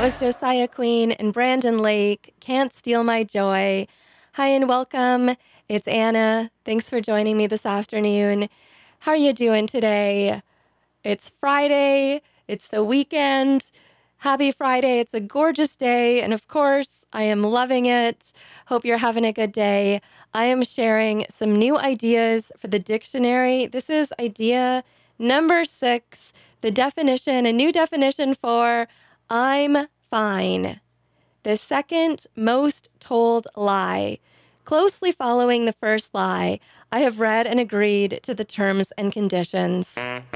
was Josiah Queen and Brandon Lake, Can't Steal My Joy. Hi and welcome. It's Anna. Thanks for joining me this afternoon. How are you doing today? It's Friday. It's the weekend. Happy Friday. It's a gorgeous day. And of course, I am loving it. Hope you're having a good day. I am sharing some new ideas for the dictionary. This is idea number 6, the definition, a new definition for I'm fine. The second most told lie. Closely following the first lie, I have read and agreed to the terms and conditions.